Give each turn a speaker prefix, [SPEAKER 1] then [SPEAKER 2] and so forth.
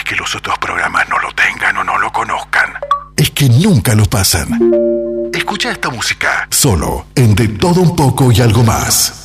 [SPEAKER 1] que los otros programas no lo tengan o no lo conozcan.
[SPEAKER 2] Es que nunca lo pasan.
[SPEAKER 1] Escucha esta música.
[SPEAKER 2] Solo en De Todo Un Poco y Algo Más.